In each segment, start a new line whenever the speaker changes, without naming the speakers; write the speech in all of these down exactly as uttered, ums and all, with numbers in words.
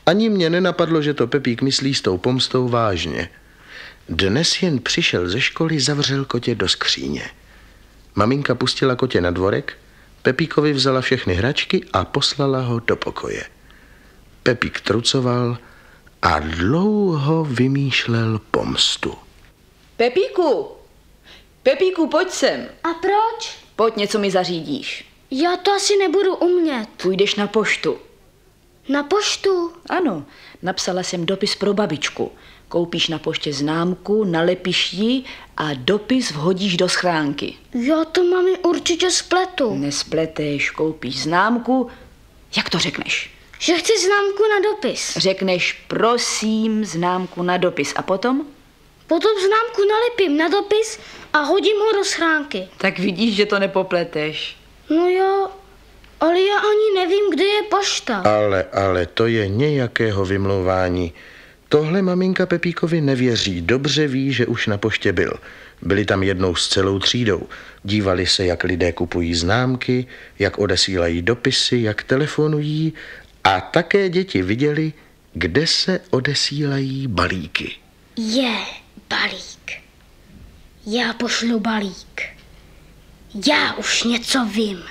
Ani mě nenapadlo, že to Pepík myslí s tou pomstou vážně. Dnes jen přišel ze školy, zavřel kotě do skříně. Maminka pustila kotě na dvorek, Pepíkovi vzala všechny hračky a poslala ho do pokoje. Pepík trucoval a dlouho vymýšlel pomstu.
Pepíku! Pepíku, pojď sem.
A proč?
Pojď, něco mi zařídíš.
Já to asi nebudu umět.
Půjdeš na poštu.
Na poštu?
Ano, napsala jsem dopis pro babičku. Koupíš na poště známku, nalepíš ji a dopis vhodíš do schránky.
Já to mami určitě spletu.
Nespleteš, koupíš známku. Jak to řekneš?
Že chci známku na dopis.
Řekneš prosím známku na dopis a potom?
Potom známku nalepím na dopis a hodím ho do schránky.
Tak vidíš, že to nepopleteš.
No jo, ale já ani nevím, kde je pošta.
Ale, ale to je nějakého vymlouvání. Tohle maminka Pepíkovi nevěří, dobře ví, že už na poště byl. Byli tam jednou s celou třídou. Dívali se, jak lidé kupují známky, jak odesílají dopisy, jak telefonují a také děti viděli, kde se odesílají balíky.
Je, balík. Já pošlu balík. Já už něco vím.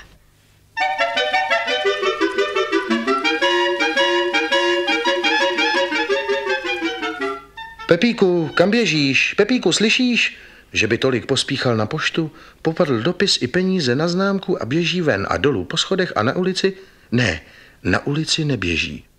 Pepíku, kam běžíš? Pepíku, slyšíš? Že by tolik pospíchal na poštu, popadl dopis i peníze na známku a běží ven a dolů po schodech a na ulici? Ne, na ulici neběží.